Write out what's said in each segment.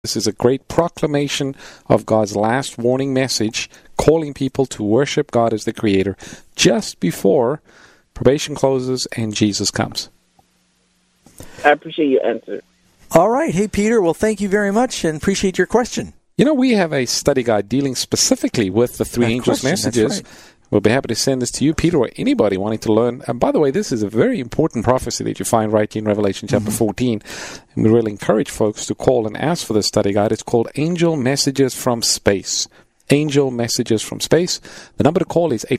This is a great proclamation of God's last warning message, calling people to worship God as the Creator just before probation closes and Jesus comes. I appreciate your answer. All right. Hey, Peter. Well, thank you very much and appreciate your question. You know, we have a study guide dealing specifically with the three angels' messages. That's right. We'll be happy to send this to you, Peter, or anybody wanting to learn. And by the way, this is a very important prophecy that you find right in Revelation chapter 14. And we really encourage folks to call and ask for this study guide. It's called Angel Messages from Space. Angel Messages from Space. The number to call is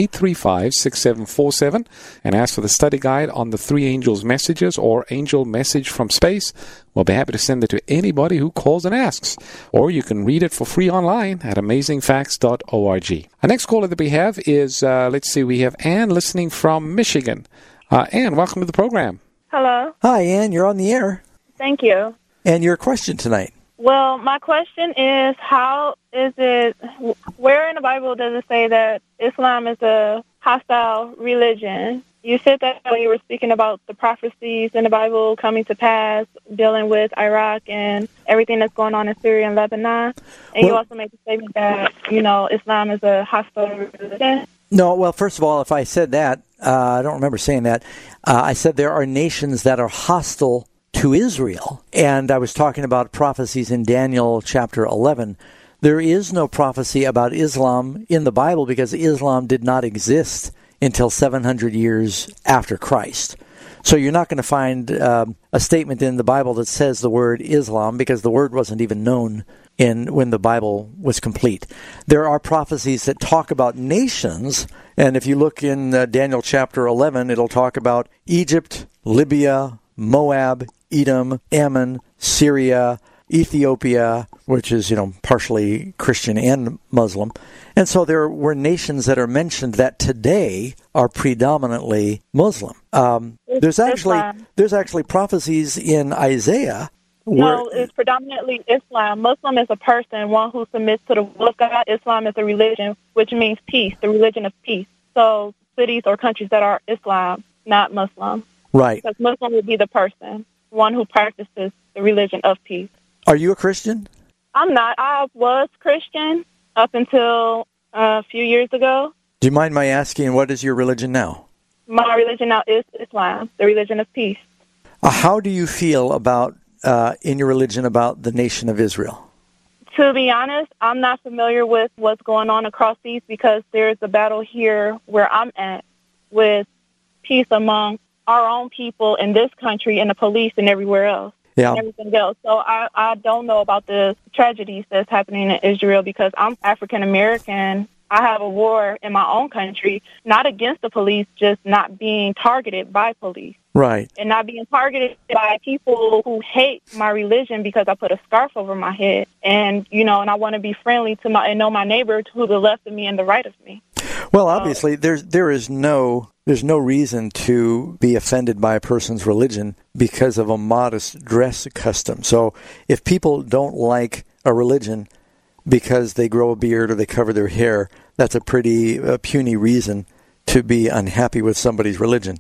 800-835-6747 and ask for the study guide on the three angels' messages or Angel Message from Space. We'll be happy to send it to anybody who calls and asks. Or you can read it for free online at amazingfacts.org. Our next caller that we have is, we have Ann listening from Michigan. Ann, welcome to the program. Hello. Hi, Ann. You're on the air. Thank you. And your question tonight. Well, my question is, where in the Bible does it say that Islam is a hostile religion? You said that when you were speaking about the prophecies in the Bible coming to pass, dealing with Iraq and everything that's going on in Syria and Lebanon. And you also made the statement that, Islam is a hostile religion. No, well, first of all, if I said that, I don't remember saying that. I said there are nations that are hostile to Israel. And I was talking about prophecies in Daniel chapter 11. There is no prophecy about Islam in the Bible because Islam did not exist until 700 years after Christ. So you're not going to find a statement in the Bible that says the word Islam because the word wasn't even known when the Bible was complete. There are prophecies that talk about nations, and if you look in Daniel chapter 11, it'll talk about Egypt, Libya, Moab, Edom, Ammon, Syria, Ethiopia, which is, partially Christian and Muslim. And so there were nations that are mentioned that today are predominantly Muslim. There's actually prophecies in Isaiah. No, it's predominantly Islam. Muslim is a person, one who submits to the will of God. Islam is a religion, which means peace, the religion of peace. So cities or countries that are Islam, not Muslim. Right. Because Muslim would be the person, one who practices the religion of peace. Are you a Christian? I'm not. I was Christian up until a few years ago. Do you mind my asking, what is your religion now? My religion now is Islam, the religion of peace. How do you feel about, in your religion, about the nation of Israel? To be honest, I'm not familiar with what's going on across these because there's a battle here where I'm at with peace among our own people in this country and the police and everywhere else. Yeah. And everything else. So I don't know about the tragedies that's happening in Israel because I'm African American. I have a war in my own country, not against the police, just not being targeted by police. Right. And not being targeted by people who hate my religion because I put a scarf over my head. And, and I want to be friendly to my neighbor to the left of me and the right of me. Well, obviously, there's no reason to be offended by a person's religion because of a modest dress custom. So if people don't like a religion because they grow a beard or they cover their hair, that's a pretty puny reason to be unhappy with somebody's religion.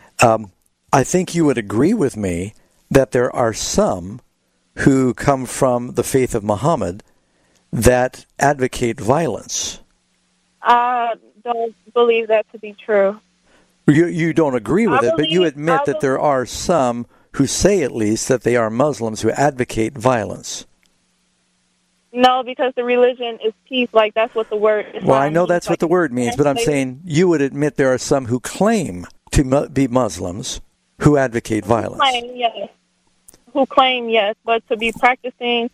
I think you would agree with me that there are some who come from the faith of Muhammad that advocate violence. I don't believe that to be true. You don't agree with it, but you admit that there are some who say at least that they are Muslims who advocate violence. No, because the religion is peace. Like, that's what the word is. Well, I know that's what the word means, but I'm saying you would admit there are some who claim to be Muslims who advocate violence. Who claim, yes, but to be a practicing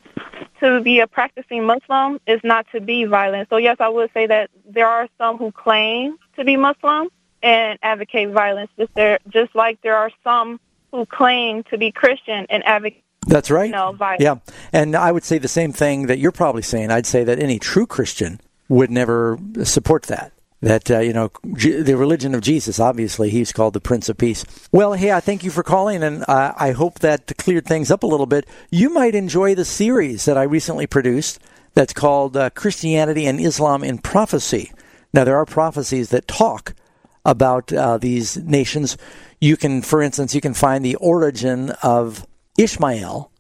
Muslim is not to be violent. So, yes, I would say that there are some who claim to be Muslim and advocate violence, just like there are some who claim to be Christian and advocate. That's right. Violence. Yeah, and I would say the same thing that you're probably saying. I'd say that any true Christian would never support that. That, the religion of Jesus, obviously, he's called the Prince of Peace. Well, hey, I thank you for calling, and I hope that cleared things up a little bit. You might enjoy the series that I recently produced that's called Christianity and Islam in Prophecy. Now, there are prophecies that talk about these nations. For instance, you can find the origin of Ishmael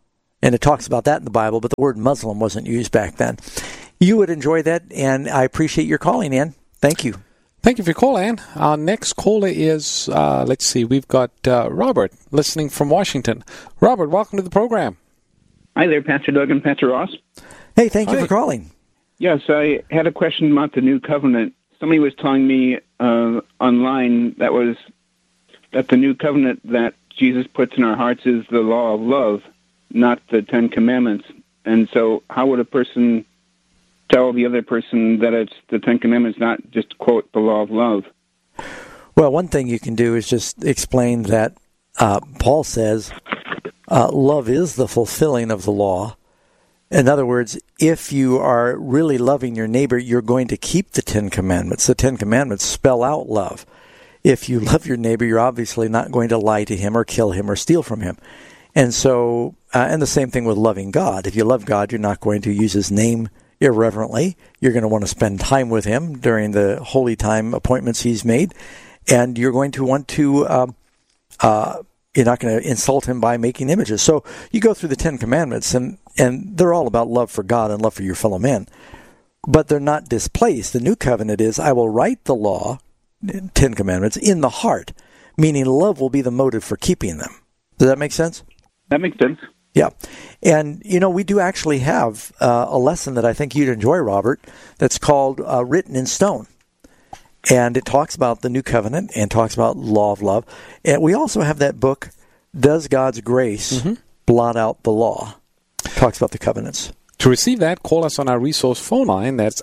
And it talks about that in the Bible, but the word Muslim wasn't used back then. You would enjoy that, and I appreciate your calling, Ann. Thank you. Thank you for your call, Ann. Our next caller is, let's see, we've got Robert listening from Washington. Robert, welcome to the program. Hi there, Pastor Doug and Pastor Ross. Hey, thank you for calling. Yes, I had a question about the New Covenant. Somebody was telling me online that the New Covenant that Jesus puts in our hearts is the law of love, not the Ten Commandments. And so how would a person tell the other person that it's the Ten Commandments, not just quote the law of love? Well, one thing you can do is just explain that Paul says love is the fulfilling of the law. In other words, if you are really loving your neighbor, you're going to keep the Ten Commandments. The Ten Commandments spell out love. If you love your neighbor, you're obviously not going to lie to him or kill him or steal from him. And so, and the same thing with loving God. If you love God, you're not going to use his name irreverently. You're going to want to spend time with him during the holy time appointments he's made. And you're going to want to, you're not going to insult him by making images. So you go through the Ten Commandments, and they're all about love for God and love for your fellow men. But they're not displaced. The New Covenant is, I will write the law, Ten Commandments, in the heart, meaning love will be the motive for keeping them. Does that make sense? That makes sense. Yeah. And, we do actually have a lesson that I think you'd enjoy, Robert, that's called Written in Stone. And it talks about the New Covenant and talks about law of love. And we also have that book, Does God's Grace Blot Out the Law? Talks about the covenants. To receive that, call us on our resource phone line. That's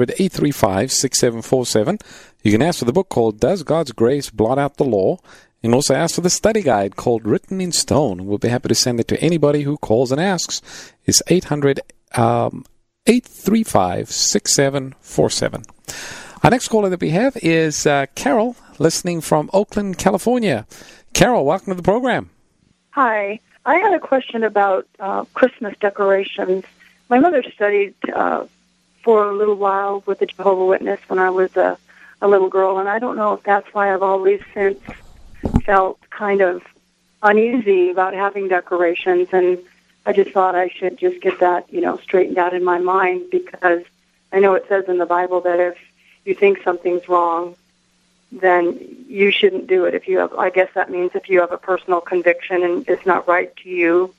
800-835-6747. You can ask for the book called Does God's Grace Blot Out the Law? And also ask for the study guide called Written in Stone. We'll be happy to send it to anybody who calls and asks. It's 800-835-6747. Our next caller that we have is Carol, listening from Oakland, California. Carol, welcome to the program. Hi. I had a question about Christmas decorations. My mother studied for a little while with the Jehovah's Witness when I was a little girl, and I don't know if that's why I've always since felt kind of uneasy about having decorations, and I just thought I should just get that, straightened out in my mind, because I know it says in the Bible that if you think something's wrong, then you shouldn't do it. I guess that means if you have a personal conviction and it's not right to you.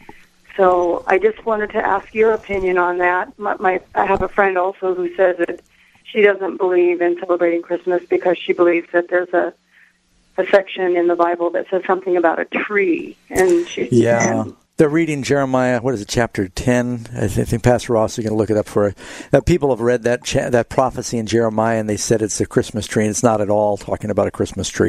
So I just wanted to ask your opinion on that. I have a friend also who says that she doesn't believe in celebrating Christmas because she believes that there's a section in the Bible that says something about a tree. And they're reading Jeremiah, chapter 10? I think Pastor Ross is going to look it up for us. People have read that prophecy in Jeremiah, and they said it's a Christmas tree, and it's not at all talking about a Christmas tree.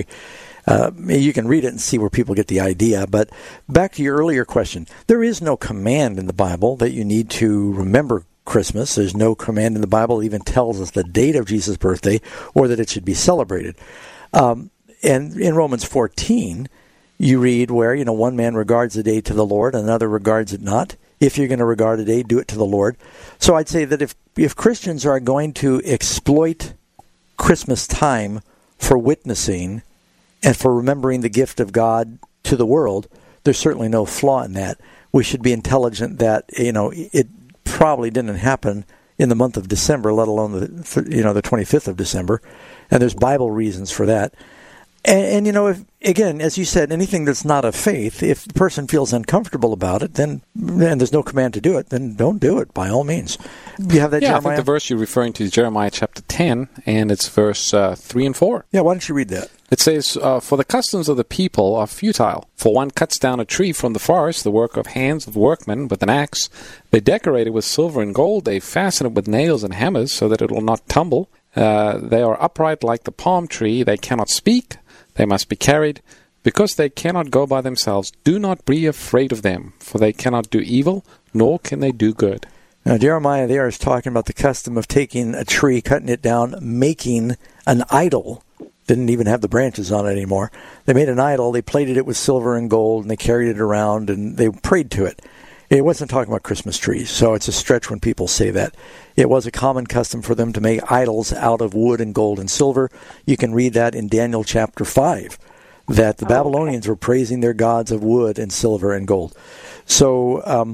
You can read it and see where people get the idea. But back to your earlier question, there is no command in the Bible that you need to remember Christmas. There's no command in the Bible that even tells us the date of Jesus' birthday or that it should be celebrated. And in Romans 14, you read where, one man regards the day to the Lord, another regards it not. If you're going to regard a day, do it to the Lord. So I'd say that if Christians are going to exploit Christmas time for witnessing and for remembering the gift of God to the world, there's certainly no flaw in that. We should be intelligent that, it probably didn't happen in the month of December, let alone the 25th of December. And there's Bible reasons for that. And if, again, as you said, anything that's not of faith, if the person feels uncomfortable about it, and there's no command to do it, then don't do it, by all means. You have that, Jeremiah? I think the verse you're referring to is Jeremiah chapter 10, and it's verse 3 and 4. Yeah, why don't you read that? It says, For the customs of the people are futile. For one cuts down a tree from the forest, the work of hands of workmen with an axe. They decorate it with silver and gold. They fasten it with nails and hammers so that it will not tumble. They are upright like the palm tree. They cannot speak. They must be carried. Because they cannot go by themselves, do not be afraid of them, for they cannot do evil, nor can they do good. Now, Jeremiah there is talking about the custom of taking a tree, cutting it down, making an idol. Didn't even have the branches on it anymore. They made an idol, they plated it with silver and gold, and they carried it around, and they prayed to it. It wasn't talking about Christmas trees, so it's a stretch when people say that. It was a common custom for them to make idols out of wood and gold and silver. You can read that in Daniel chapter 5, that the Babylonians were praising their gods of wood and silver and gold. So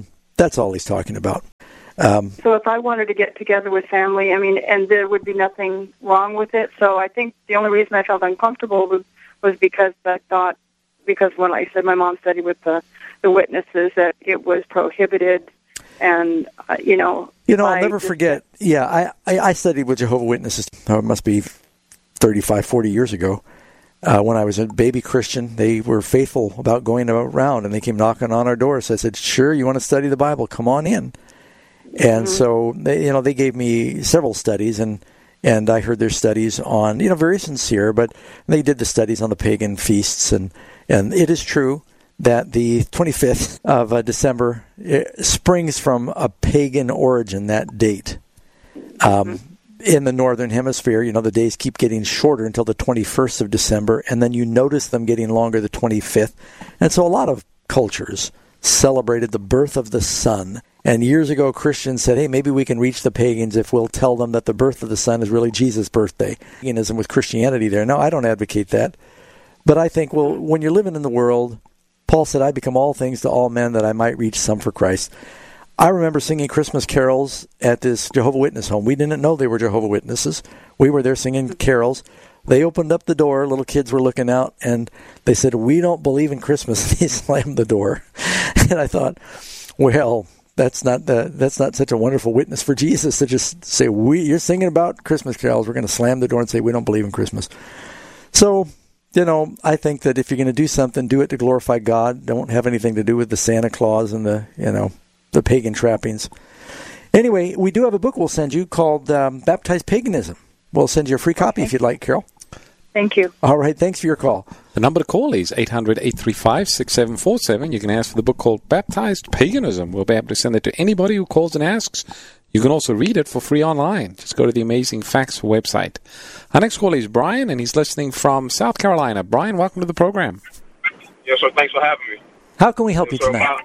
That's all he's talking about. So if I wanted to get together with family, and there would be nothing wrong with it. So I think the only reason I felt uncomfortable was because I thought, because when I said my mom studied with the witnesses, that it was prohibited. And, I'll never forget. Yeah, I studied with Jehovah's Witnesses. It must be 35, 40 years ago. When I was a baby Christian, they were faithful about going around, and they came knocking on our door. So I said, sure, you want to study the Bible? Come on in. And so, they gave me several studies, and I heard their studies on, very sincere, but they did the studies on the pagan feasts. And it is true that the 25th of December springs from a pagan origin, that date. In the Northern Hemisphere, the days keep getting shorter until the 21st of December, and then you notice them getting longer the 25th. And so a lot of cultures celebrated the birth of the sun. And years ago, Christians said, hey, maybe we can reach the pagans if we'll tell them that the birth of the sun is really Jesus' birthday. Paganism with Christianity there. No, I don't advocate that. But I think, well, when you're living in the world, Paul said, I become all things to all men that I might reach some for Christ. I remember singing Christmas carols at this Jehovah's Witness home. We didn't know they were Jehovah's Witnesses. We were there singing carols. They opened up the door. Little kids were looking out, and they said, we don't believe in Christmas. They slammed the door. And I thought, well, that's not such a wonderful witness for Jesus to just say, you're singing about Christmas carols. We're going to slam the door and say, we don't believe in Christmas. So, I think that if you're going to do something, do it to glorify God. Don't have anything to do with the Santa Claus and the pagan trappings. Anyway, we do have a book we'll send you called Baptized Paganism. We'll send you a free copy if you'd like, Carol. Thank you. All right, thanks for your call. The number to call is 800-835-6747. You can ask for the book called Baptized Paganism. We'll be able to send it to anybody who calls and asks. You can also read it for free online. Just go to the Amazing Facts website. Our next caller is Brian, and he's listening from South Carolina. Brian, welcome to the program. Yes, sir. Thanks for having me. How can we help you tonight?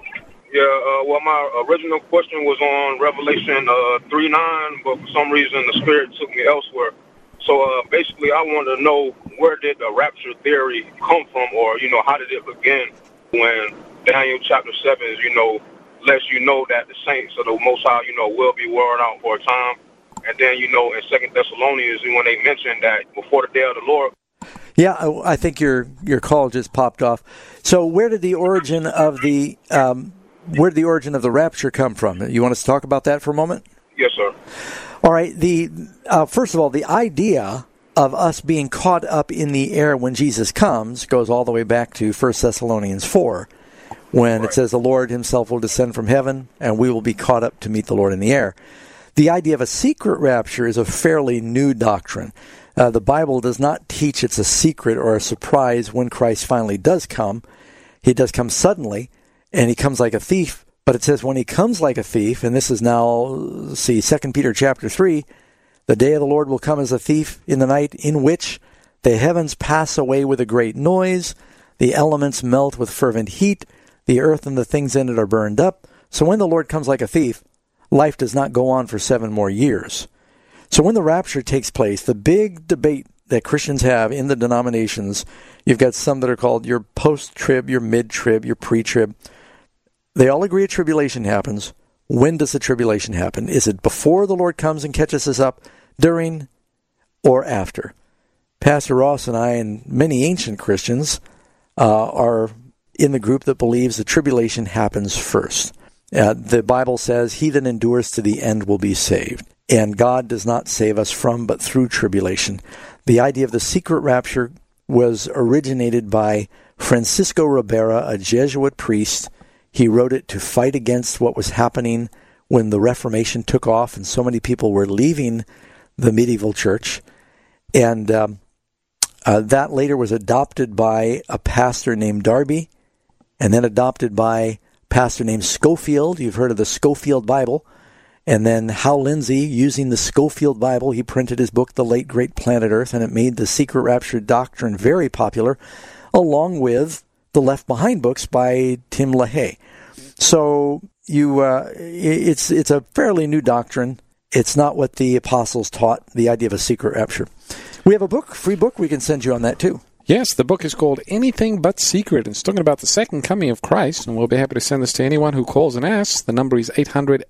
My original question was on Revelation 3:9, but for some reason the Spirit took me elsewhere. So basically I wanted to know, where did the rapture theory come from, or, how did it begin when Daniel chapter 7 is, lets you know that the saints of the Most High, will be worn out for a time. And then, in 2 Thessalonians, when they mentioned that before the day of the Lord. Yeah, I think your call just popped off. So where did the origin of the rapture come from? You want us to talk about that for a moment? Yes, sir. All right. First of all, the idea of us being caught up in the air when Jesus comes goes all the way back to 1 Thessalonians 4, when it says the Lord himself will descend from heaven, and we will be caught up to meet the Lord in the air. The idea of a secret rapture is a fairly new doctrine. The Bible does not teach it's a secret or a surprise when Christ finally does come. He does come suddenly, and he comes like a thief. But it says when he comes like a thief, and this is now, 2 Peter chapter 3, the day of the Lord will come as a thief in the night, in which the heavens pass away with a great noise, the elements melt with fervent heat, the earth and the things in it are burned up. So when the Lord comes like a thief, life does not go on for 7 more years. So when the rapture takes place, the big debate that Christians have in the denominations, you've got some that are called your post-trib, your mid-trib, your pre-trib. They all agree a tribulation happens. When does the tribulation happen? Is it before the Lord comes and catches us up, during, or after? Pastor Ross and I and many ancient Christians are in the group that believes the tribulation happens first. The Bible says, he that endures to the end will be saved. And God does not save us from, but through tribulation. The idea of the secret rapture was originated by Francisco Ribera, a Jesuit priest. He wrote it to fight against what was happening when the Reformation took off and so many people were leaving the medieval church. And that later was adopted by a pastor named Darby, and then adopted by a pastor named Scofield. You've heard of the Scofield Bible. And then Hal Lindsey, using the Scofield Bible, he printed his book, The Late Great Planet Earth, and it made the secret rapture doctrine very popular, along with the Left Behind books by Tim LaHaye. So it's a fairly new doctrine. It's not what the apostles taught, the idea of a secret rapture. We have a book, free book we can send you on that too. Yes, the book is called Anything But Secret. It's talking about the second coming of Christ, and we'll be happy to send this to anyone who calls and asks. The number is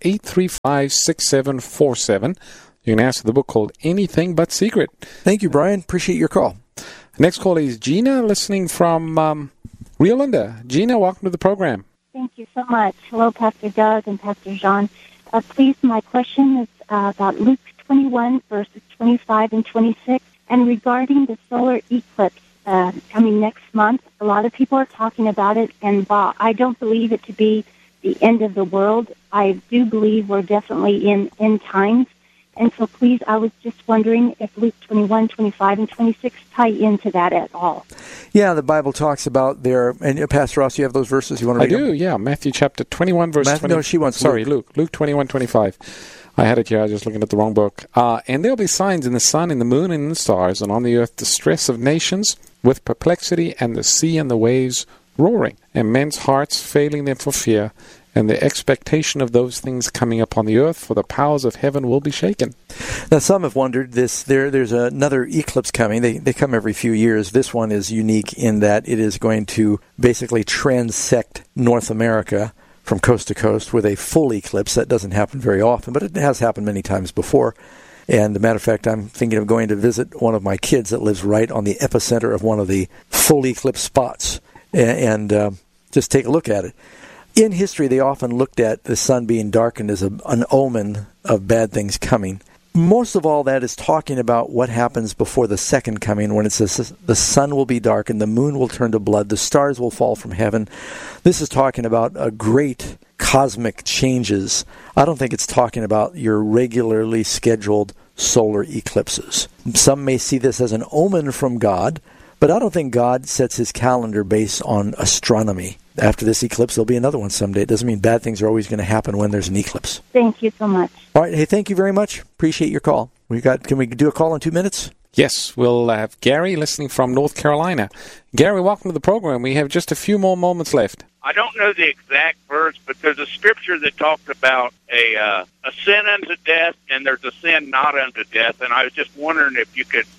800-835-6747. You can ask the book called Anything But Secret. Thank you, Brian. Appreciate your call. Next call is Gina, listening from Rio Linda. Gina, welcome to the program. Thank you so much. Hello, Pastor Doug and Pastor John. Please, my question is about Luke 21, verses 25 and 26, and regarding the solar eclipse coming next month. A lot of people are talking about it, and while I don't believe it to be the end of the world, I do believe we're definitely in end times. And so, please, I was just wondering if Luke 21, 25, and 26 tie into that at all. Yeah, the Bible talks about there, and Pastor Ross, you have those verses you want to read? I do, yeah. Matthew chapter 21, verse 20. No, she wants Sorry, Luke 21, 25. I had it here. I was just looking at the wrong book. And there will be signs in the sun, in the moon, and in the stars, and on the earth distress of nations with perplexity, and the sea and the waves roaring, and men's hearts failing them for fear, and the expectation of those things coming upon the earth, for the powers of heaven will be shaken. Now, some have wondered this. There's another eclipse coming. They come every few years. This one is unique in that it is going to basically transect North America from coast to coast with a full eclipse. That doesn't happen very often, but it has happened many times before. And as a matter of fact, I'm thinking of going to visit one of my kids that lives right on the epicenter of one of the full eclipse spots and just take a look at it. In history, they often looked at the sun being darkened as an omen of bad things coming. Most of all that is talking about what happens before the second coming, when it says the sun will be darkened, the moon will turn to blood, the stars will fall from heaven. This is talking about a great cosmic changes. I don't think it's talking about your regularly scheduled solar eclipses. Some may see this as an omen from God, but I don't think God sets his calendar based on astronomy. After this eclipse, there'll be another one someday. It doesn't mean bad things are always going to happen when there's an eclipse. Thank you so much. All right. Hey, thank you very much. Appreciate your call. Can we do a call in 2 minutes? Yes, we'll have Gary listening from North Carolina. Gary, welcome to the program. We have just a few more moments left. I don't know the exact verse, but there's a scripture that talks about a sin unto death, and there's a sin not unto death. And I was just wondering if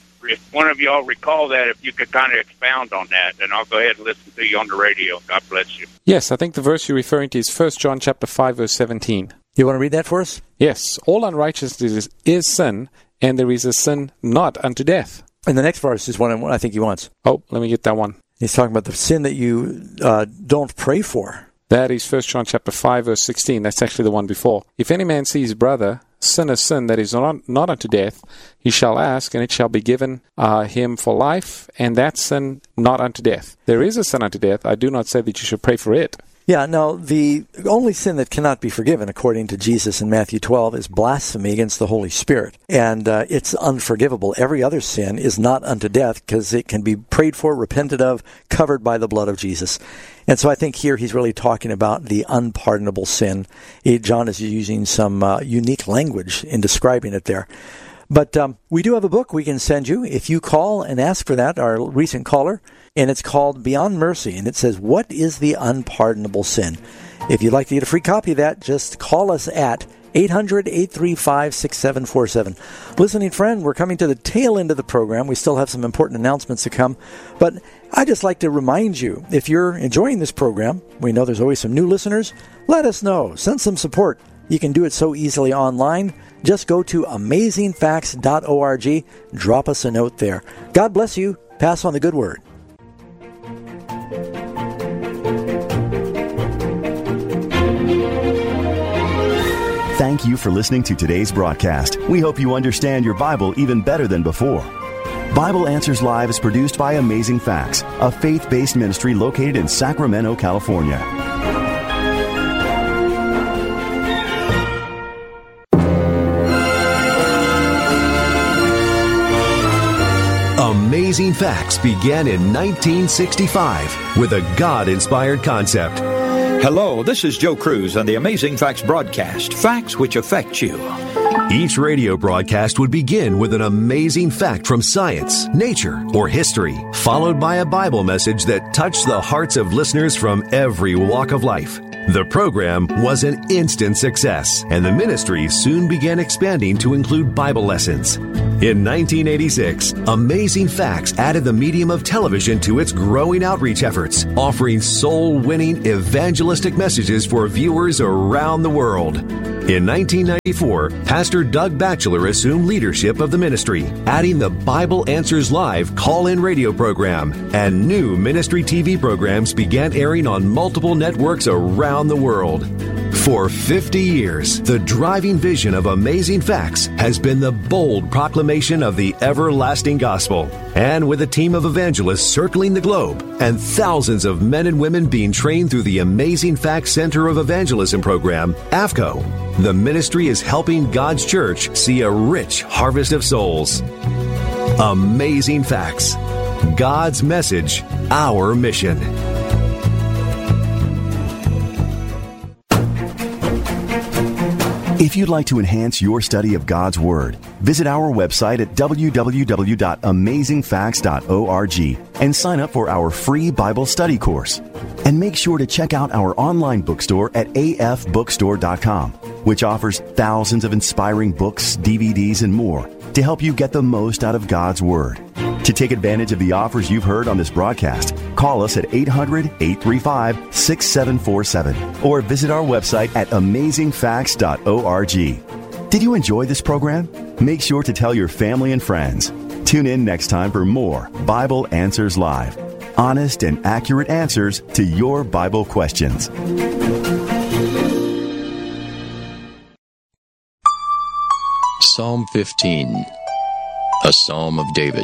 one of y'all recall that, if you could kind of expound on that, and I'll go ahead and listen to you on the radio. God bless you. Yes, I think the verse you're referring to is 1 John chapter 5, verse 17. You want to read that for us? Yes. All unrighteousness is sin, and there is a sin not unto death. And the next verse is one I think he wants. Oh, let me get that one. He's talking about the sin that you don't pray for. That is 1 John chapter 5, verse 16. That's actually the one before. If any man sees his brother sin a sin that is not unto death, he shall ask, and it shall be given him for life, and that sin not unto death. There is a sin unto death. I do not say that you should pray for it. Yeah, no, the only sin that cannot be forgiven, according to Jesus in Matthew 12, is blasphemy against the Holy Spirit. And it's unforgivable. Every other sin is not unto death because it can be prayed for, repented of, covered by the blood of Jesus. And so I think here he's really talking about the unpardonable sin. John is using some unique language in describing it there. But we do have a book we can send you if you call and ask for that, our recent caller. And it's called Beyond Mercy, and it says, what is the unpardonable sin? If you'd like to get a free copy of that, just call us at 800-835-6747. Listening friend, we're coming to the tail end of the program. We still have some important announcements to come, but I'd just like to remind you, if you're enjoying this program, we know there's always some new listeners, let us know. Send some support. You can do it so easily online. Just go to amazingfacts.org. Drop us a note there. God bless you. Pass on the good word. Thank you for listening to today's broadcast. We hope you understand your Bible even better than before. Bible Answers Live is produced by Amazing Facts, a faith-based ministry located in Sacramento, California. Amazing Facts began in 1965 with a God-inspired concept. Hello, this is Joe Cruz on the Amazing Facts broadcast, facts which affect you. Each radio broadcast would begin with an amazing fact from science, nature, or history, followed by a Bible message that touched the hearts of listeners from every walk of life. The program was an instant success, and the ministry soon began expanding to include Bible lessons. In 1986, Amazing Facts added the medium of television to its growing outreach efforts, offering soul-winning evangelistic messages for viewers around the world. In 1994, Pastor Doug Batchelor assumed leadership of the ministry, adding the Bible Answers Live call-in radio program, and new ministry TV programs began airing on multiple networks around the world. For 50 years, the driving vision of Amazing Facts has been the bold proclamation of the everlasting gospel. And with a team of evangelists circling the globe and thousands of men and women being trained through the Amazing Facts Center of Evangelism program, AFCO, the ministry is helping God's church see a rich harvest of souls. Amazing Facts. God's message, our mission. If you'd like to enhance your study of God's Word, visit our website at www.amazingfacts.org and sign up for our free Bible study course. And make sure to check out our online bookstore at afbookstore.com, which offers thousands of inspiring books, DVDs, and more to help you get the most out of God's Word. To take advantage of the offers you've heard on this broadcast, call us at 800-835-6747 or visit our website at amazingfacts.org. Did you enjoy this program? Make sure to tell your family and friends. Tune in next time for more Bible Answers Live. Honest and accurate answers to your Bible questions. Psalm 15, a Psalm of David.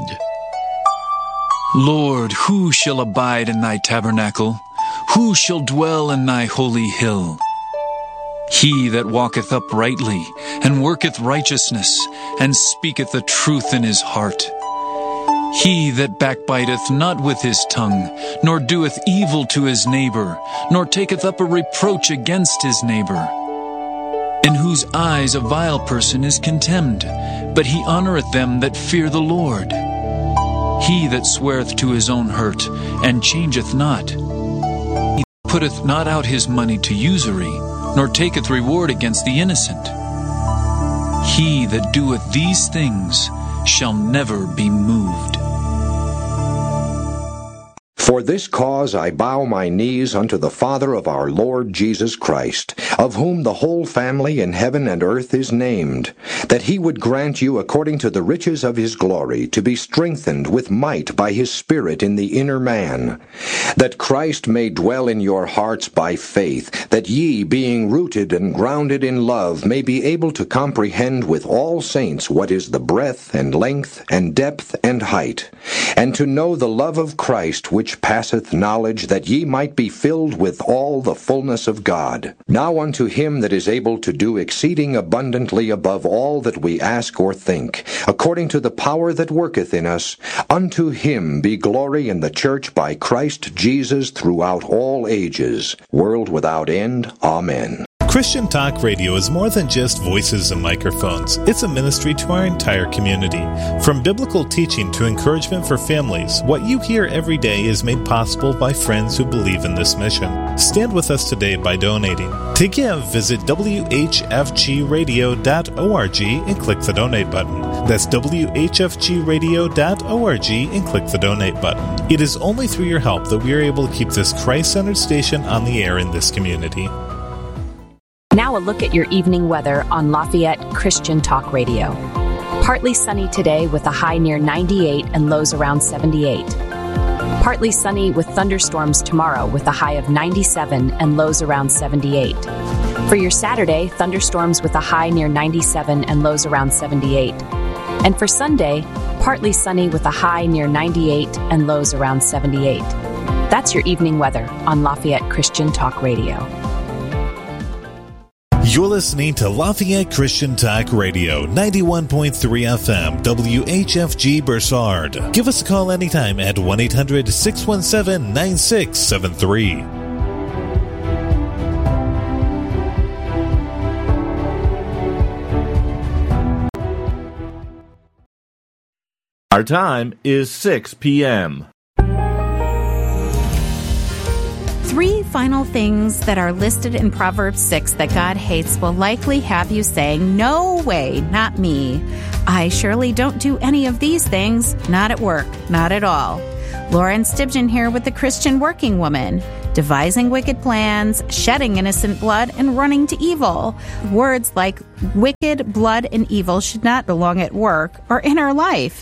Lord, who shall abide in thy tabernacle? Who shall dwell in thy holy hill? He that walketh uprightly, and worketh righteousness, and speaketh the truth in his heart. He that backbiteth not with his tongue, nor doeth evil to his neighbor, nor taketh up a reproach against his neighbor. In whose eyes a vile person is contemned, but he honoureth them that fear the Lord. He that sweareth to his own hurt, and changeth not. He putteth not out his money to usury, nor taketh reward against the innocent. He that doeth these things shall never be moved. For this cause I bow my knees unto the Father of our Lord Jesus Christ, of whom the whole family in heaven and earth is named, that he would grant you according to the riches of his glory to be strengthened with might by his Spirit in the inner man, that Christ may dwell in your hearts by faith, that ye, being rooted and grounded in love, may be able to comprehend with all saints what is the breadth and length and depth and height, and to know the love of Christ which passeth knowledge, that ye might be filled with all the fullness of God. Now unto him that is able to do exceeding abundantly above all that we ask or think, according to the power that worketh in us, unto him be glory in the church by Christ Jesus throughout all ages, world without end. Amen. Christian Talk Radio is more than just voices and microphones. It's a ministry to our entire community. From biblical teaching to encouragement for families, what you hear every day is made possible by friends who believe in this mission. Stand with us today by donating. To give, visit whfgradio.org and click the donate button. That's whfgradio.org and click the donate button. It is only through your help that we are able to keep this Christ-centered station on the air in this community. Now a look at your evening weather on Lafayette Christian Talk Radio. Partly sunny today with a high near 98 and lows around 78. Partly sunny with thunderstorms tomorrow with a high of 97 and lows around 78. For your Saturday, thunderstorms with a high near 97 and lows around 78. And for Sunday, partly sunny with a high near 98 and lows around 78. That's your evening weather on Lafayette Christian Talk Radio. You're listening to Lafayette Christian Talk Radio, 91.3 FM, WHFG Bursard. Give us a call anytime at 1-800-617-9673. Our time is 6 p.m. 3 final things that are listed in Proverbs 6 that God hates will likely have you saying, "No way, not me. I surely don't do any of these things. Not at work, not at all." Lauren Stibgen here with the Christian Working Woman. Devising wicked plans, shedding innocent blood, and running to evil. Words like wicked, blood, and evil should not belong at work or in our life.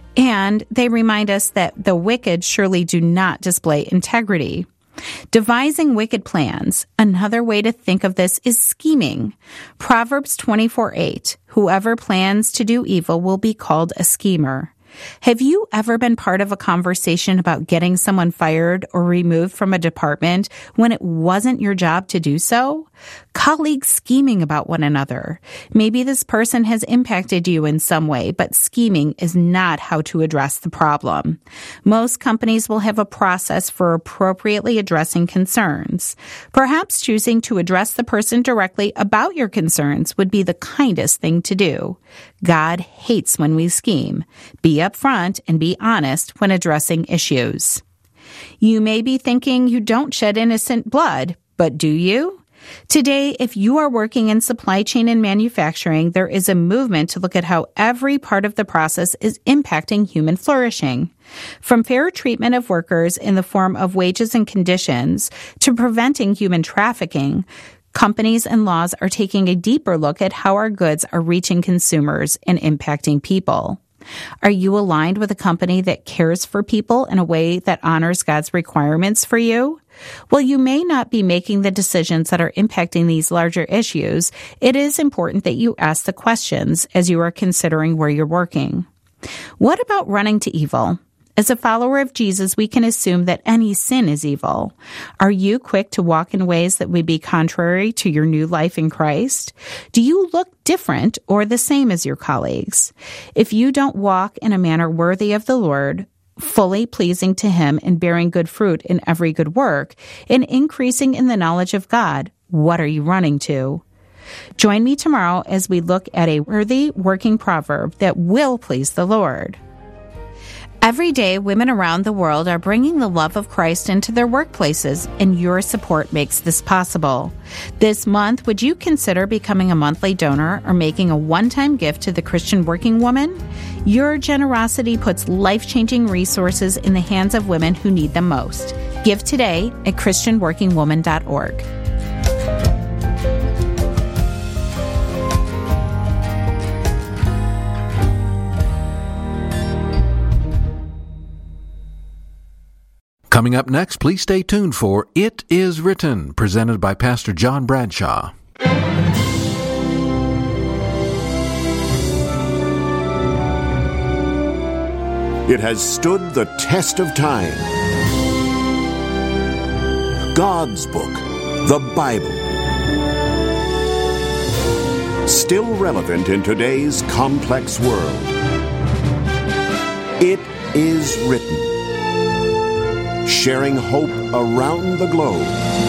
And they remind us that the wicked surely do not display integrity. Devising wicked plans. Another way to think of this is scheming. Proverbs 24:8. Whoever plans to do evil will be called a schemer. Have you ever been part of a conversation about getting someone fired or removed from a department when it wasn't your job to do so? Colleagues scheming about one another. Maybe this person has impacted you in some way, but scheming is not how to address the problem. Most companies will have a process for appropriately addressing concerns. Perhaps choosing to address the person directly about your concerns would be the kindest thing to do. God hates when we scheme. Be upfront and be honest when addressing issues. You may be thinking you don't shed innocent blood, but do you? Today, if you are working in supply chain and manufacturing, there is a movement to look at how every part of the process is impacting human flourishing. From fair treatment of workers in the form of wages and conditions to preventing human trafficking, companies and laws are taking a deeper look at how our goods are reaching consumers and impacting people. Are you aligned with a company that cares for people in a way that honors God's requirements for you? While you may not be making the decisions that are impacting these larger issues, it is important that you ask the questions as you are considering where you're working. What about running to evil? As a follower of Jesus, we can assume that any sin is evil. Are you quick to walk in ways that would be contrary to your new life in Christ? Do you look different or the same as your colleagues? If you don't walk in a manner worthy of the Lord, fully pleasing to Him and bearing good fruit in every good work, and increasing in the knowledge of God, what are you running to? Join me tomorrow as we look at a worthy working proverb that will please the Lord. Every day, women around the world are bringing the love of Christ into their workplaces, and your support makes this possible. This month, would you consider becoming a monthly donor or making a one-time gift to the Christian Working Woman? Your generosity puts life-changing resources in the hands of women who need them most. Give today at ChristianWorkingWoman.org. Coming up next, please stay tuned for It Is Written, presented by Pastor John Bradshaw. It has stood the test of time. God's book, the Bible. Still relevant in today's complex world. It is written. Sharing hope around the globe.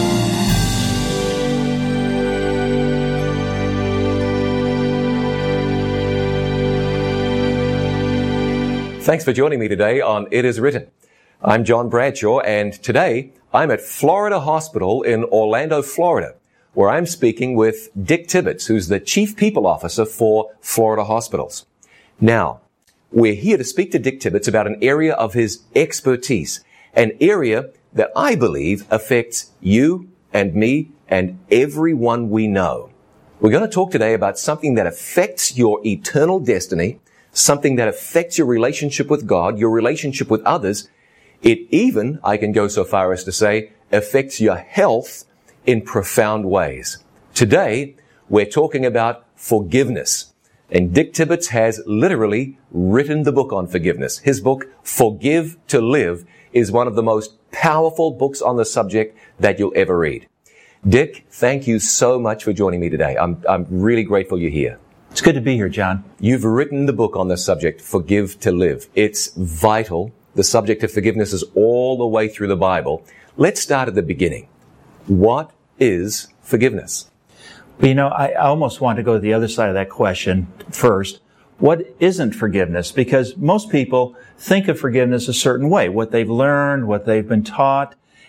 Thanks for joining me today on It Is Written. I'm John Bradshaw, and today I'm at Florida Hospital in Orlando, Florida, where I'm speaking with Dick Tibbetts, who's the Chief People Officer for Florida Hospitals. Now, we're here to speak to Dick Tibbetts about an area of his expertise, an area that I believe affects you and me and everyone we know. We're going to talk today about something that affects your eternal destiny, something that affects your relationship with God, your relationship with others. It even, I can go so far as to say, affects your health in profound ways. Today, we're talking about forgiveness. And Dick Tibbetts has literally written the book on forgiveness. His book, Forgive to Live, is one of the most powerful books on the subject that you'll ever read. Dick, thank you so much for joining me today. I'm really grateful you're here. It's good to be here, John. You've written the book on the subject, Forgive to Live. It's vital. The subject of forgiveness is all the way through the Bible. Let's start at the beginning. What is forgiveness? You know, I almost want to go to the other side of that question first. What isn't forgiveness? Because most people think of forgiveness a certain way, what they've learned, what they've been taught,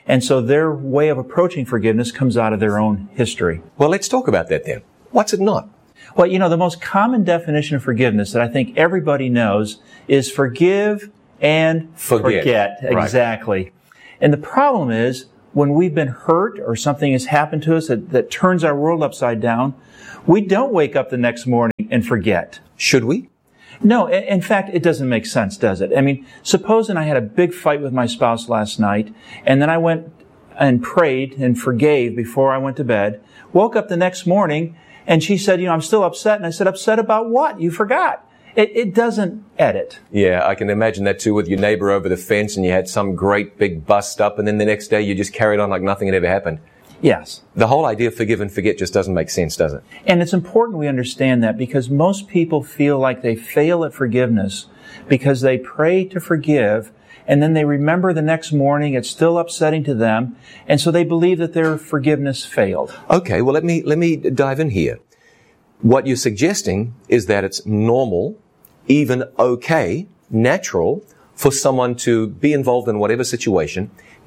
And so their way of approaching forgiveness comes out of their own history. Well, let's talk about that then. What's it not? Well, the most common definition of forgiveness that I think everybody knows is forgive and forget. Right. Exactly. And the problem is, when we've been hurt or something has happened to us that turns our world upside down, we don't wake up the next morning and forget. Should we? No, in fact, it doesn't make sense, does it? I mean, supposing I had a big fight with my spouse last night, and then I went and prayed and forgave before I went to bed, woke up the next morning, and she said, I'm still upset. And I said, upset about what? You forgot. It doesn't edit. Yeah, I can imagine that too with your neighbor over the fence, and you had some great big bust up, and then the next day you just carried on like nothing had ever happened. Yes. The whole idea of forgive and forget just doesn't make sense, does it? And it's important we understand that, because most people feel like they fail at forgiveness because they pray to forgive, and then they remember the next morning it's still upsetting to them, and so they believe that their forgiveness failed. Okay, well let me dive in here. What you're suggesting is that it's normal, even okay, natural, for someone to be involved in whatever situation,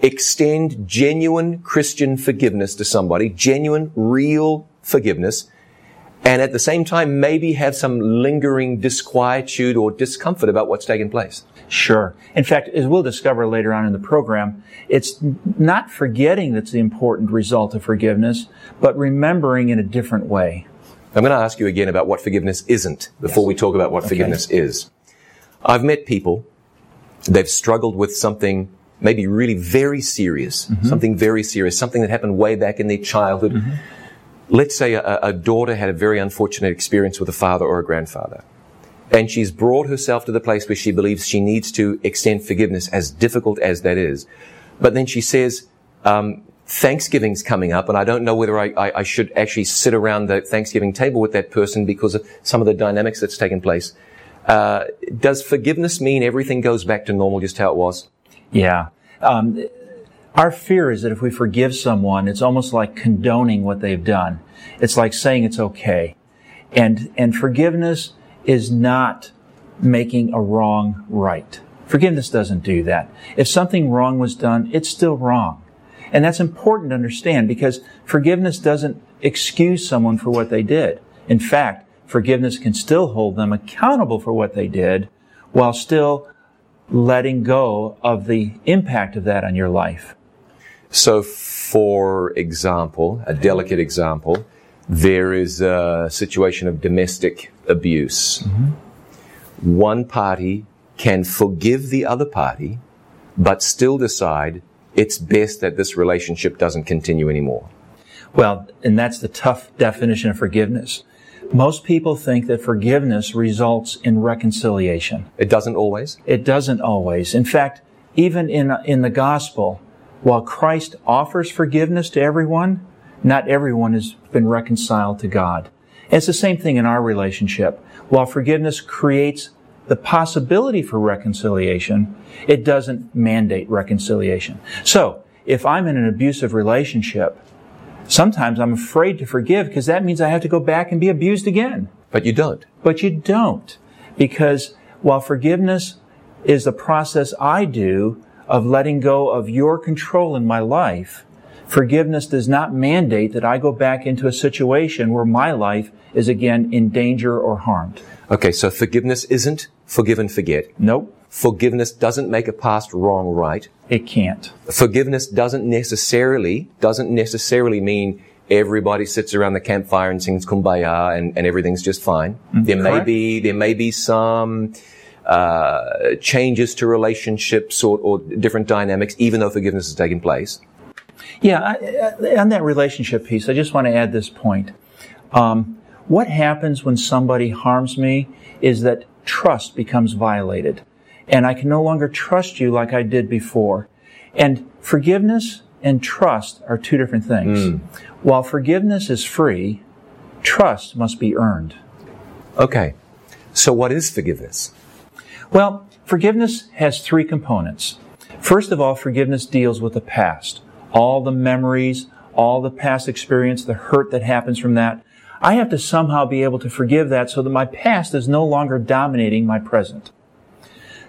extend genuine Christian forgiveness to somebody, genuine, real forgiveness, and at the same time maybe have some lingering disquietude or discomfort about what's taken place. Sure. In fact, as we'll discover later on in the program, it's not forgetting that's the important result of forgiveness, but remembering in a different way. I'm going to ask you again about what forgiveness isn't before we talk about what forgiveness is. I've met people, they've struggled with something maybe really very serious, something very serious, something that happened way back in their childhood. Let's say a daughter had a very unfortunate experience with a father or a grandfather, and she's brought herself to the place where she believes she needs to extend forgiveness, as difficult as that is. But then she says, Thanksgiving's coming up, and I don't know whether I should actually sit around the Thanksgiving table with that person because of some of the dynamics that's taken place. Does forgiveness mean everything goes back to normal, just how it was? Yeah. Our fear is that if we forgive someone, it's almost like condoning what they've done. It's like saying it's okay. And forgiveness is not making a wrong right. Forgiveness doesn't do that. If something wrong was done, it's still wrong. And that's important to understand, because forgiveness doesn't excuse someone for what they did. In fact, forgiveness can still hold them accountable for what they did while still letting go of the impact of that on your life. So, for example, a delicate example, there is a situation of domestic abuse. One party can forgive the other party, but still decide it's best that this relationship doesn't continue anymore. Well, and that's the tough definition of forgiveness. Most people think that forgiveness results in reconciliation. It doesn't always? It doesn't always. In fact, even in the gospel, while Christ offers forgiveness to everyone, not everyone has been reconciled to God. And it's the same thing in our relationship. While forgiveness creates the possibility for reconciliation, it doesn't mandate reconciliation. So, if I'm in an abusive relationship, sometimes I'm afraid to forgive because that means I have to go back and be abused again. But you don't. But you don't. Because while forgiveness is the process I do of letting go of your control in my life, forgiveness does not mandate that I go back into a situation where my life is again in danger or harmed. Okay, so forgiveness isn't forgive and forget. Nope. Forgiveness doesn't make a past wrong right. It can't. Forgiveness doesn't necessarily mean everybody sits around the campfire and sings Kumbaya and everything's just fine. There may be some changes to relationships or different dynamics, even though forgiveness has taken place. Yeah, on that relationship piece, I just want to add this point. What happens when somebody harms me is that trust becomes violated. And I can no longer trust you like I did before. And forgiveness and trust are two different things. While forgiveness is free, trust must be earned. Okay. So what is forgiveness? Well, forgiveness has three components. First of all, forgiveness deals with the past. All the memories, all the past experience, the hurt that happens from that. I have to somehow be able to forgive that so that my past is no longer dominating my present.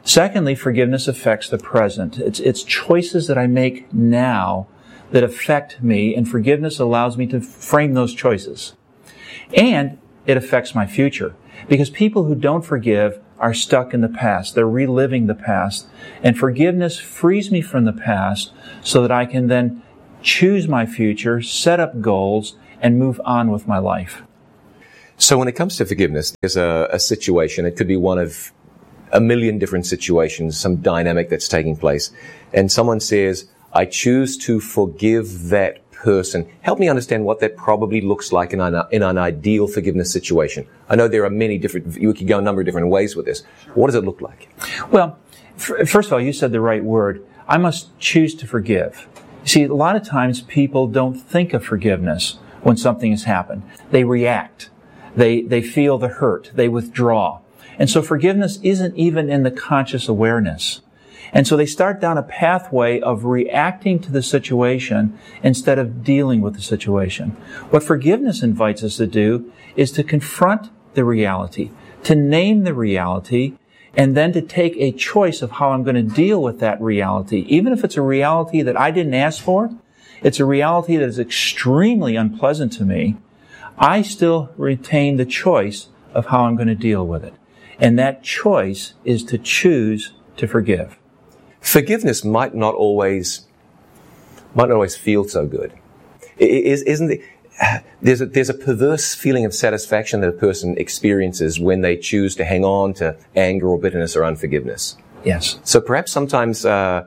Secondly, forgiveness affects the present. It's choices that I make now that affect me, and forgiveness allows me to frame those choices. And it affects my future. Because people who don't forgive are stuck in the past. They're reliving the past. And forgiveness frees me from the past so that I can then choose my future, set up goals, and move on with my life. So when it comes to forgiveness, there's a situation. It could be one of a million different situations, some dynamic that's taking place. And someone says, I choose to forgive that person. Help me understand what that probably looks like in an ideal forgiveness situation. I know there are many different, you could go a number of different ways with this. What does it look like? Well, first of all, you said the right word. I must choose to forgive. You see, a lot of times people don't think of forgiveness when something has happened. They react. They feel the hurt. They withdraw. And so forgiveness isn't even in the conscious awareness. And so they start down a pathway of reacting to the situation instead of dealing with the situation. What forgiveness invites us to do is to confront the reality, to name the reality, and then to take a choice of how I'm going to deal with that reality. Even if it's a reality that I didn't ask for, it's a reality that is extremely unpleasant to me, I still retain the choice of how I'm going to deal with it. And that choice is to choose to forgive. Forgiveness might not always feel so good. Isn't it? There's a perverse feeling of satisfaction that a person experiences when they choose to hang on to anger or bitterness or unforgiveness. Yes. So perhaps sometimes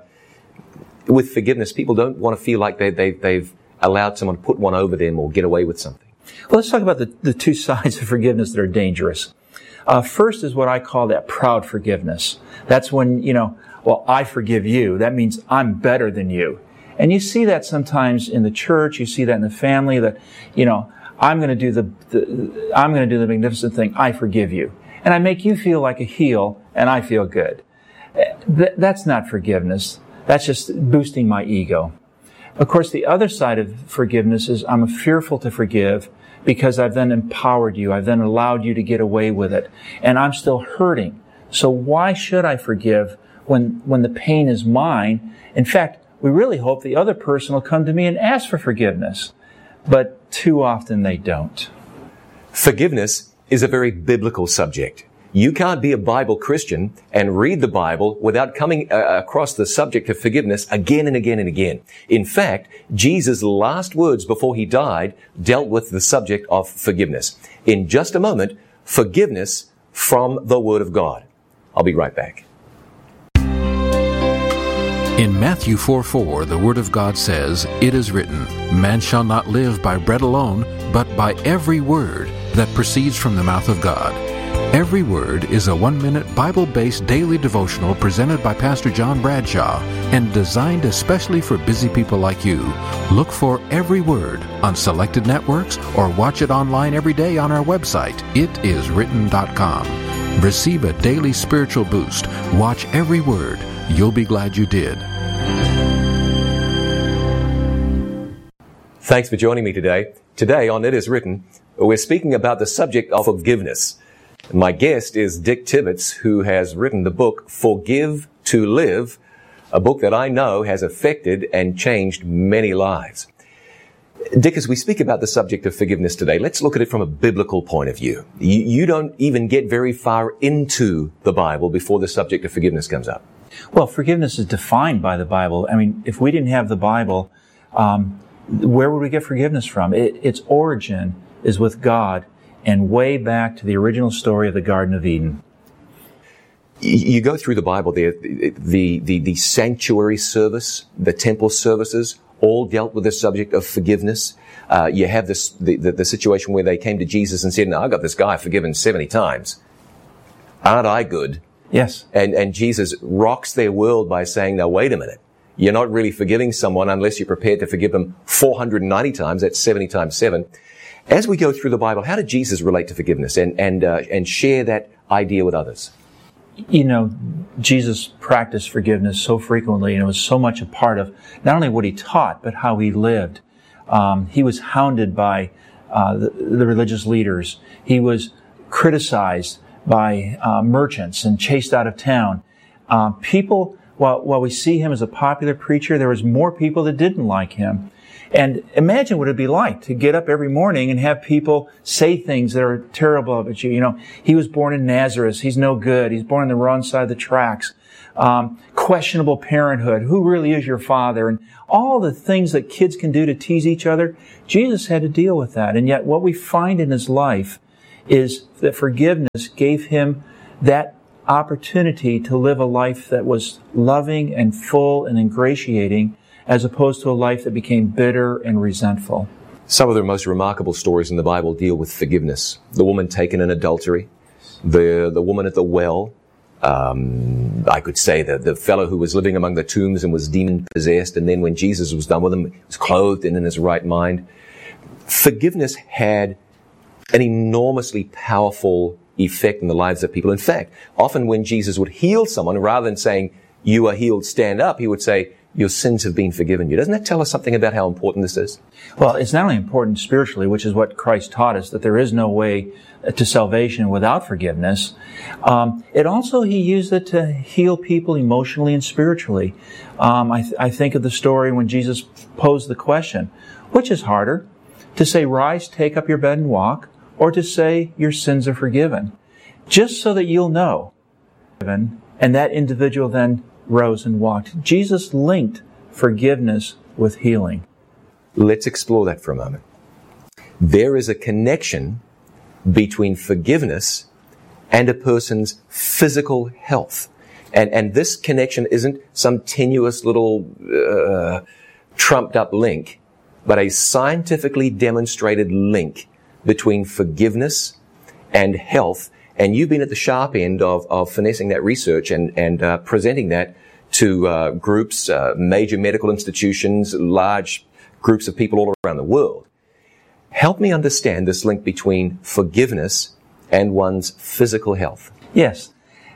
with forgiveness, people don't want to feel like they've allowed someone to put one over them or get away with something. Well, let's talk about the two sides of forgiveness that are dangerous. First is what I call that proud forgiveness. That's when, well, I forgive you. That means I'm better than you. And you see that sometimes in the church. You see that in the family that, I'm going to do the magnificent thing. I forgive you. And I make you feel like a heel and I feel good. That's not forgiveness. That's just boosting my ego. Of course, the other side of forgiveness is I'm fearful to forgive because I've then empowered you. I've then allowed you to get away with it. And I'm still hurting. So why should I forgive when the pain is mine? In fact, we really hope the other person will come to me and ask for forgiveness. But too often they don't. Forgiveness is a very biblical subject. You can't be a Bible Christian and read the Bible without coming across the subject of forgiveness again and again and again. In fact, Jesus' last words before he died dealt with the subject of forgiveness. In just a moment, forgiveness from the Word of God. I'll be right back. In Matthew 4:4, the Word of God says, "It is written, man shall not live by bread alone, but by every word that proceeds from the mouth of God." Every Word is a 1-minute Bible-based daily devotional presented by Pastor John Bradshaw and designed especially for busy people like you. Look for Every Word on selected networks or watch it online every day on our website, itiswritten.com. Receive a daily spiritual boost. Watch Every Word. You'll be glad you did. Thanks for joining me today. Today on It Is Written, we're speaking about the subject of forgiveness. My guest is Dick Tibbetts, who has written the book Forgive to Live, a book that I know has affected and changed many lives. Dick, as we speak about the subject of forgiveness today, let's look at it from a biblical point of view. You don't even get very far into the Bible before the subject of forgiveness comes up. Well, forgiveness is defined by the Bible. I mean, if we didn't have the Bible, where would we get forgiveness from? Its origin is with God and way back to the original story of the Garden of Eden. You go through the Bible, the sanctuary service, the temple services, all dealt with the subject of forgiveness. You have the situation where they came to Jesus and said, "No, I got this guy forgiven 70 times. Aren't I good?" Yes. And Jesus rocks their world by saying, "Now wait a minute. You're not really forgiving someone unless you're prepared to forgive them 490 times. That's 70 times 7. As we go through the Bible, how did Jesus relate to forgiveness and share that idea with others? Jesus practiced forgiveness so frequently, and it was so much a part of not only what he taught, but how he lived. He was hounded by the religious leaders. He was criticized by merchants and chased out of town. People, while we see him as a popular preacher, there was more people that didn't like him. And imagine what it'd be like to get up every morning and have people say things that are terrible about you. You know, he was born in Nazareth. He's no good. He's born on the wrong side of the tracks. Questionable parenthood. Who really is your father? And all the things that kids can do to tease each other. Jesus had to deal with that. And yet what we find in his life is that forgiveness gave him that opportunity to live a life that was loving and full and ingratiating, as opposed to a life that became bitter and resentful. Some of the most remarkable stories in the Bible deal with forgiveness. The woman taken in adultery, the woman at the well, I could say the fellow who was living among the tombs and was demon-possessed, and then when Jesus was done with him, he was clothed and in his right mind. Forgiveness had an enormously powerful effect in the lives of people. In fact, often when Jesus would heal someone, rather than saying, "You are healed, stand up," he would say, "Your sins have been forgiven you." Doesn't that tell us something about how important this is? Well, it's not only important spiritually, which is what Christ taught us, that there is no way to salvation without forgiveness. It also, he used it to heal people emotionally and spiritually. I think of the story when Jesus posed the question, which is harder, to say, "Rise, take up your bed and walk," or to say, "Your sins are forgiven," just so that you'll know. And that individual then rose and walked. Jesus linked forgiveness with healing. Let's explore that for a moment. There is a connection between forgiveness and a person's physical health. And this connection isn't some tenuous little trumped up link, but a scientifically demonstrated link between forgiveness and health. And you've been at the sharp end of finessing that research and presenting that to groups, major medical institutions, large groups of people all around the world. Help me understand this link between forgiveness and one's physical health. Yes.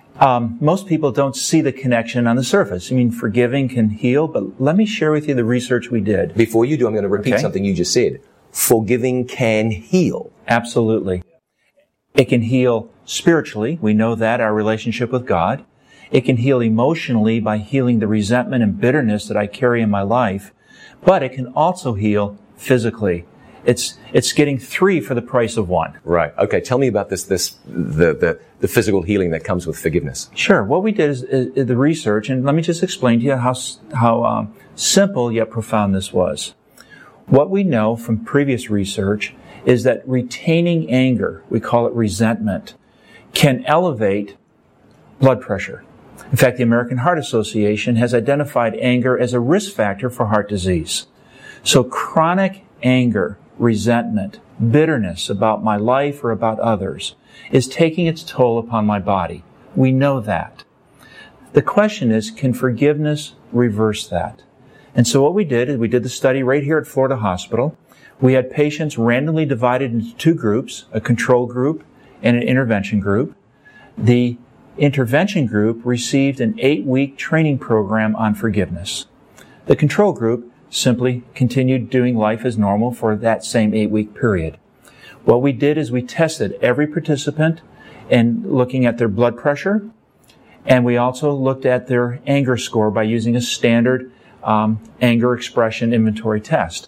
Most people don't see the connection on the surface. I mean, forgiving can heal, but let me share with you the research we did. Before you do, I'm going to repeat something you just said. Forgiving can heal. Absolutely. It can heal spiritually. We know that, our relationship with God. It can heal emotionally by healing the resentment and bitterness that I carry in my life. But it can also heal physically. It's getting 3 for the price of 1. Right. Okay. Tell me about the physical healing that comes with forgiveness. Sure. What we did is the research, and let me just explain to you how simple yet profound this was. What we know from previous research is that retaining anger, we call it resentment, can elevate blood pressure. In fact, the American Heart Association has identified anger as a risk factor for heart disease. So chronic anger, resentment, bitterness about my life or about others is taking its toll upon my body. We know that. The question is, can forgiveness reverse that? And so what we did is we did the study right here at Florida Hospital. We had patients randomly divided into 2 groups, a control group and an intervention group. The intervention group received an 8-week training program on forgiveness. The control group simply continued doing life as normal for that same 8-week period. What we did is we tested every participant and looking at their blood pressure, and we also looked at their anger score by using a standard anger expression inventory test.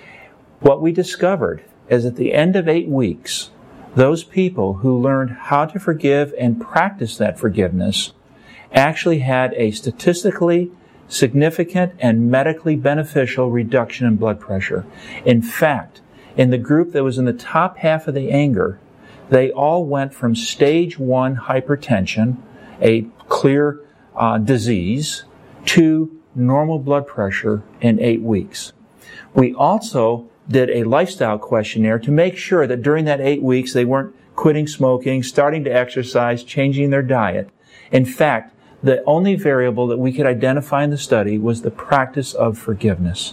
What we discovered is at the end of 8 weeks, those people who learned how to forgive and practice that forgiveness actually had a statistically significant and medically beneficial reduction in blood pressure. In fact, in the group that was in the top half of the anger, they all went from stage 1 hypertension, a clear disease, to normal blood pressure in 8 weeks. We also did a lifestyle questionnaire to make sure that during that 8 weeks they weren't quitting smoking, starting to exercise, changing their diet. In fact, the only variable that we could identify in the study was the practice of forgiveness.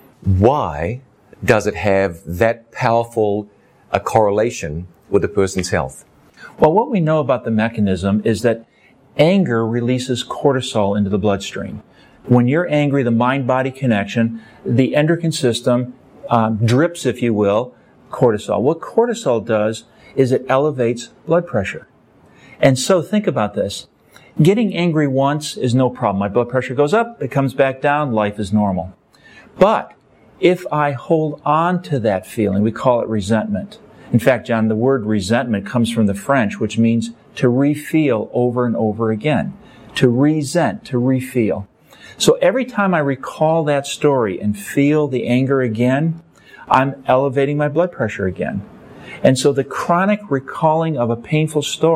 Why does it have that powerful a correlation with a person's health? Well, what we know about the mechanism is that anger releases cortisol into the bloodstream. When you're angry, the mind-body connection, the endocrine system drips, if you will, cortisol. What cortisol does is it elevates blood pressure. And so think about this. Getting angry once is no problem. My blood pressure goes up, it comes back down, life is normal. But if I hold on to that feeling, we call it resentment. In fact, John, the word resentment comes from the French, which means to refeel over and over again. To resent, to refeel. So every time I recall that story and feel the anger again, I'm elevating my blood pressure again. And so the chronic recalling of a painful story